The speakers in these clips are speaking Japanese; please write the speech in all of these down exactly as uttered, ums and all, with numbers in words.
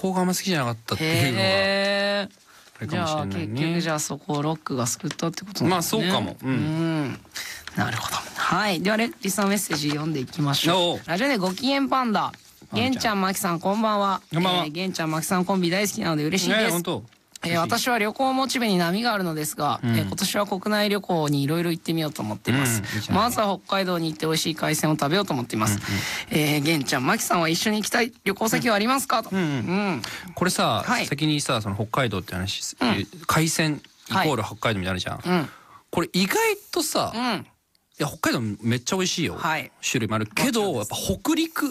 高があんま好きじゃなかったっていうのがへーあれかもしれないね。 じゃあ結局じゃあそこをロックが救ったってことなんですね。 まあそうかも。うん。 うんなるほど。はい。ではねリスナーメッセージ読んでいきましょう。ラジオでご機嫌パンダ。げんちゃんまきさんこんばんは。 こんばんは。 えー、げんちゃんまきさんコンビ大好きなので嬉しいです。 ね、本当。 えー、私は旅行モチベに波があるのですが、うん、えー、今年は国内旅行にいろいろ行ってみようと思っています、うん、まずは北海道に行って美味しい海鮮を食べようと思っています、うんうん、えー、げんちゃんまきさんは一緒に行きたい旅行先はありますか、と、うんうんうん、 これさ、はい、先にさその北海道って話、うん、海鮮イコール北海道みたいなじゃん、はい、これ意外とさ、うん、いや北海道めっちゃ美味しいよ、はい、種類もあるけどやっぱ北陸、うん、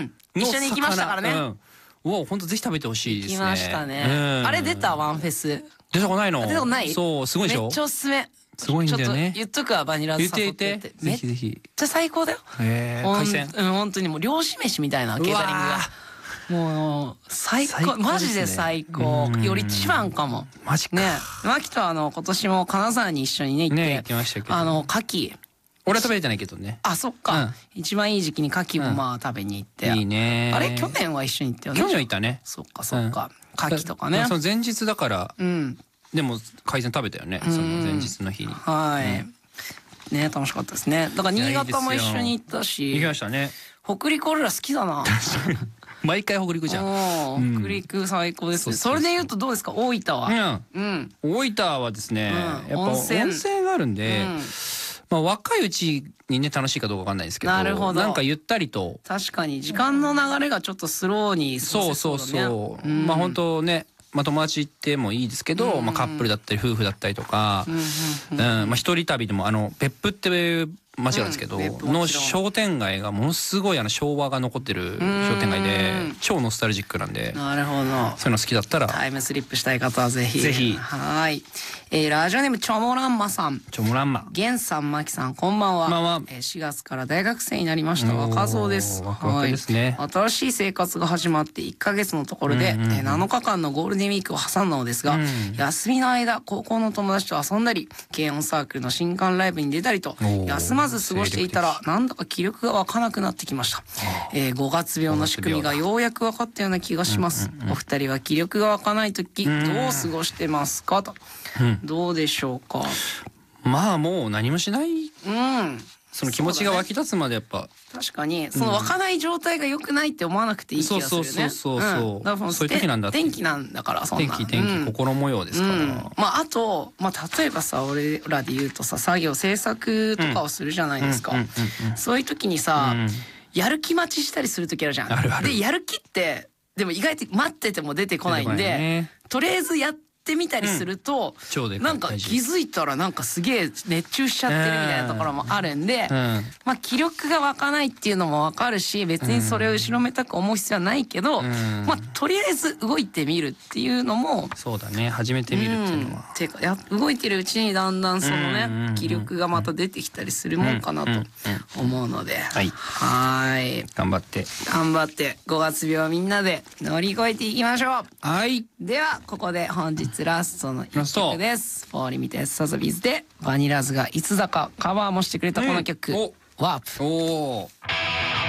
一緒に行きましたからね、うん、 うわ本当ぜひ食べてほしいですね。 行きましたね、うん、あれ出たワンフェス出たことないの？ 出たことない？ そうすごいでしょ？ めっちゃおすすめ。 すごいんだよね。 ちょっと言っとくわバニラズ誘ってって。 ぜひぜひ。 めっちゃ最高だよ。 へー海鮮。 うん本当にもう漁師飯みたいなケータリングが。もう最高マジで最高。より一番かも。 マジか。 ねマキとあの今年も金沢に一緒にね行って行きましたけどあの牡蠣。 俺は食べれてないけどね。 あそっか、うん、一番いい時期に牡蠣もまあ食べに行って、 うん、いいね。 あれ去年は一緒に行ったよね。 去年は行ったね。 そっかそっか、うん、牡蠣とかね。 その前日だから、うん、でも海鮮食べたよね、うん、その前日の日に。 はい、うん、ね楽しかったですね。だから新潟も一緒に行ったし。 行きましたね。 北陸俺ら好きだな。 毎回北陸じゃん、 うん、北陸最高ですね。それで言うとどうですか大分は。 うん、うん、大分はですね、うん、やっぱ温泉があるんで、うん、まあ若いうちにね楽しいかどうかわかんないですけど、 なるほど。 なんかゆったりと確かに時間の流れがちょっとスローに過ごせそうだね。そうそうそう、うん、まあ本当ね、まあ友達行ってもいいですけど、うん、まあカップルだったり夫婦だったりとか、うんうんうん、まあ一人旅でもあの別府っていう街なんですけど、うん、の商店街がものすごいあの昭和が残ってる商店街で超ノスタルジックなんで、 なるほど、 そういうの好きだったらタイムスリップしたい方はぜひぜひ。 はい、えー、ラジオネームチョモランマさん。 チョモランマ。 ゲンさんマキさんこんばんは。 まあまあ、 えー、しがつから大学生になりました若造です。 ワクワクですね、 はい、新しい生活が始まっていっかげつのところで、うんうんうん、えー、なのかかんのゴールデンウィークを挟んだのですが、うん、休みの間高校の友達と遊んだり軽音サークルの新刊ライブに出たりと休まず過ごしていたらなんだか気力が湧かなくなってきました。えー、ごがつ病の仕組みがようやく分かったような気がします、うんうんうん、お二人は気力が湧かない時どう過ごしてますかと、うん、どうでしょうか。 まあもう何もしない、 うん、 その気持ちが湧き立つまでやっぱ、 確かにその湧かない状態が良くないって思わなくていい気がするよね。 そうそうそうそう、うん、だからそういう時なんだって。 天気なんだからそんな天気天気、うん、心模様ですから、うん、 まああと、まあ、例えばさ俺らで言うとさ作業制作とかをするじゃないですか。そういう時にさ、うん、やる気待ちしたりする時あるじゃん。 あるある。 でやる気ってでも意外と待ってても出てこないんで、ね、とりあえずやってってみたりすると、うん、なんか気づいたらなんかすげえ熱中しちゃってるみたいなところもあるんで、うん、まあ気力が湧かないっていうのもわかるし別にそれを後ろめたく思う必要はないけど、うん、まあとりあえず動いてみるっていうのもそうだね始めてみるっていうのは、 うん、てかや動いてるうちにだんだんそのね気力がまた出てきたりするもんかなと思うので、 はいはい頑張って頑張ってごがつ病みんなで乗り越えていきましょう。 はい、 ではここで本日ラストのいっきょくです。フォーリミテスサザビーズでバニラズがいつだかカバーもしてくれたこの曲、 うん、 ワープ。 おー